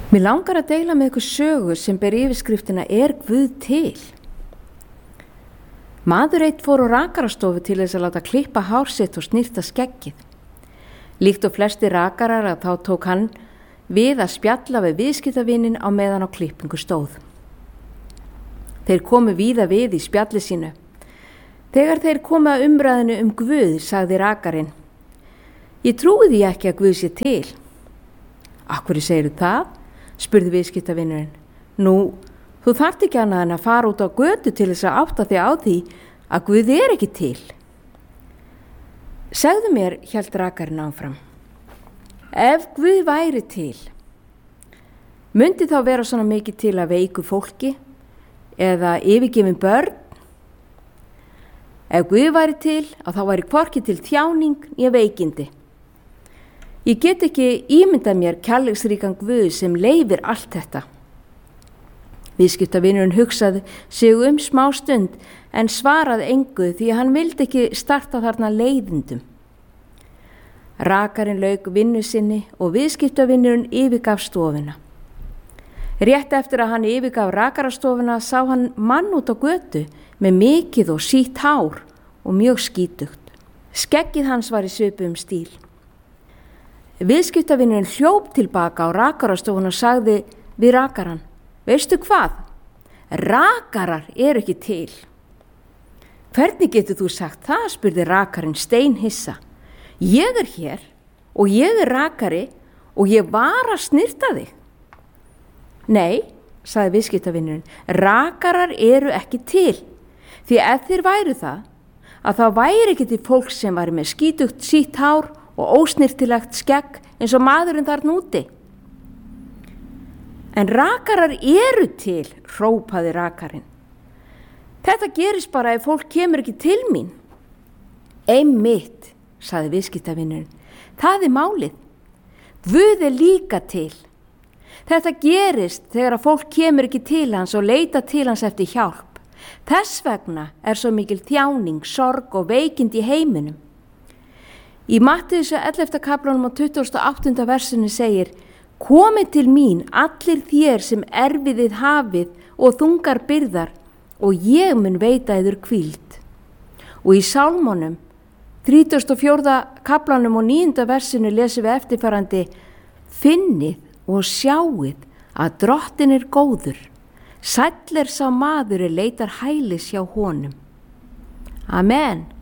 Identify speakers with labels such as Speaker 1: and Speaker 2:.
Speaker 1: Mér langar að deila með ykkur sögu sem ber yfirskriftina Er Guð til? Maður einn fór á rakarastofu til þess að láta klippa hár sitt og snirta skeggið. Líkt og flesti rakarar að þá tók hann við að spjalla við viðskiptavinin á meðan á klippingu stóð. Þeir komu víða við í spjalli sínu. Þegar þeir komu að umræðinu Guð, sagði rakarinn: Ég trúi því ekki að Guð sé til. Af hverju segirðu það? Spurði viðskiptavinurinn. Nú, þú þarft ekki annað en að fara út á götu til þess að átta þig á því að Guð er ekki til. Segðu mér, hélt rakarinn áfram, ef Guð væri til, mundi þá vera svona mikið til að veiku fólki eða yfirgefin börn? Ef Guð væri til, að þá væri hvorki til þjáning né veikindi. Ég get ekki ímyndað mér kærleiksríkan Guð sem leyfir allt þetta. Viðskiptavinurinn hugsaði sig smá stund en svaraði engu því að hann vildi ekki starta þarna leiðindum. Rakarinn lauk vinnu sinni og viðskiptavinurinn yfirgaf stofuna. Rétt eftir að hann yfirgaf rakarastofuna sá hann mann út á götu með mikið og sítt hár og mjög skítugt. Skeggið hans var í svipuðum stíl. Viðskiptavinurinn hljóp tilbaka á rakarastofuna og sagði við rakarann: Veistu hvað? Rakarar eru ekki til. Hvernig getur þú sagt það? Spurði rakarinn steinhissa. Ég er hér og ég er rakari og ég var að snirta þig. Nei, sagði viðskiptavinurinn, rakarar eru ekki til. Því ef þeir væru það, að það væri ekki til fólk sem væri með skítugt sítt hár og ósnirtilegt skegg eins og maðurinn þarna úti. En rakarar eru til, hrópaði rakarinn. Þetta gerist bara ef fólk kemur ekki til mín. Einmitt, sagði viðskiptavinurinn, það er málið. Guð er líka til. Þetta gerist þegar að fólk kemur ekki til hans og leita til hans eftir hjálp. Þess vegna er svo mikil þjáning, sorg og veikind í heiminum. Í Mattheus 11. kaflanum á 28. versinu segir: Komið til mín allir þér sem erfiðið hafið og þungar byrðar og ég mun veita yður hvíld. Og í Sálmonum 34. kaflanum og 9. versinu lesum við eftirfarandi: Finnið og sjáið að Drottinn er góður, sæll er sá maður leitar hælis hjá honum. Amen.